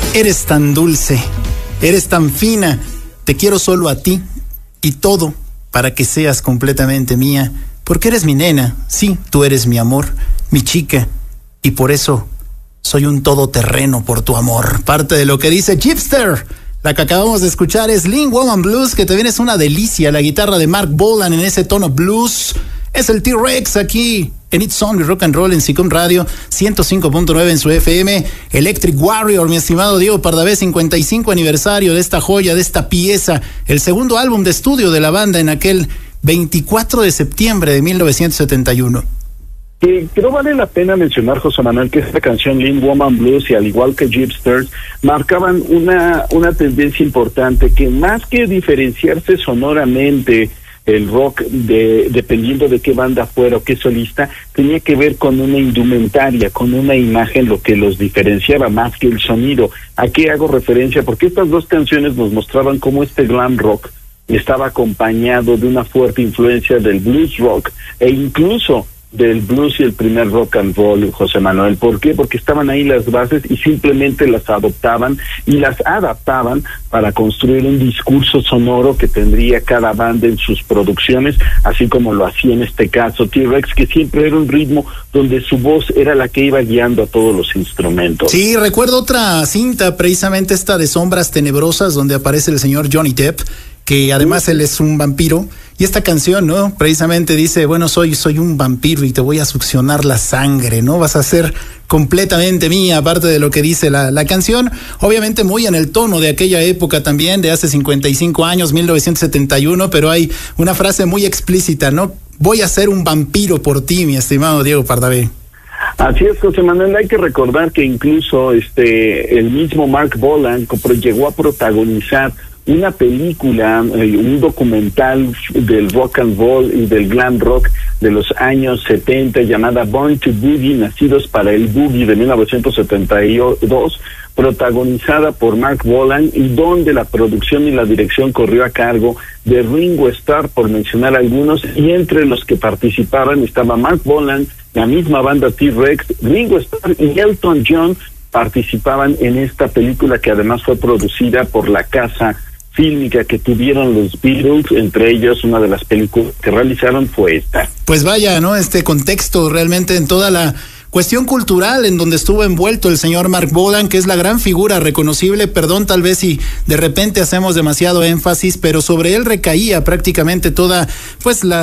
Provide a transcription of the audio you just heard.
Eres tan dulce, eres tan fina, te quiero solo a ti y todo para que seas completamente mía, porque eres mi nena, sí, tú eres mi amor, mi chica, y por eso soy un todoterreno por tu amor. Parte de lo que dice Gypster. La que acabamos de escuchar es Lean Woman Blues, que también es una delicia. La guitarra de Mark Bolan en ese tono blues. Es el T-Rex aquí en It's Only Rock and Roll en SICUM Radio 105.9 en su FM. Electric Warrior, mi estimado Diego Pardavé, 55 aniversario de esta joya, de esta pieza. El segundo álbum de estudio de la banda en aquel 24 de septiembre de 1971. Creo vale la pena mencionar, José Manuel, que esta canción Lean Woman Blues, y al igual que Gypsters, marcaban una tendencia importante, que más que diferenciarse sonoramente el rock dependiendo de qué banda fuera o qué solista, tenía que ver con una indumentaria, con una imagen, lo que los diferenciaba más que el sonido. ¿A qué hago referencia? Porque estas dos canciones nos mostraban cómo este glam rock estaba acompañado de una fuerte influencia del blues rock e incluso del blues y el primer rock and roll, José Manuel. ¿Por qué? Porque estaban ahí las bases y simplemente las adoptaban y las adaptaban para construir un discurso sonoro que tendría cada banda en sus producciones, así como lo hacía en este caso T-Rex, que siempre era un ritmo donde su voz era la que iba guiando a todos los instrumentos. Sí, recuerdo otra cinta, precisamente esta de Sombras Tenebrosas, donde aparece el señor Johnny Depp, que además él es un vampiro, y esta canción, ¿no? Precisamente dice, bueno, soy un vampiro y te voy a succionar la sangre, ¿no? Vas a ser completamente mía, aparte de lo que dice la canción, obviamente muy en el tono de aquella época también, de hace 55 años, 1971, pero hay una frase muy explícita, ¿no? Voy a ser un vampiro por ti, mi estimado Diego Pardavé. Así es, José Manuel. Hay que recordar que incluso el mismo Mark Bolan llegó a protagonizar una película, un documental del rock and roll y del glam rock de los años 70 llamada Born to Boogie, Nacidos para el Boogie, de 1972, protagonizada por Mark Bolan, y donde la producción y la dirección corrió a cargo de Ringo Starr, por mencionar algunos, y entre los que participaban estaba Mark Bolan, la misma banda T-Rex, Ringo Starr y Elton John participaban en esta película, que además fue producida por la casa fílmica que tuvieron los Beatles. Entre ellos, una de las películas que realizaron fue esta. Pues vaya, ¿no? Este contexto realmente en toda la cuestión cultural en donde estuvo envuelto el señor Mark Bolan, que es la gran figura reconocible. Perdón, tal vez si de repente hacemos demasiado énfasis, pero sobre él recaía prácticamente toda, pues,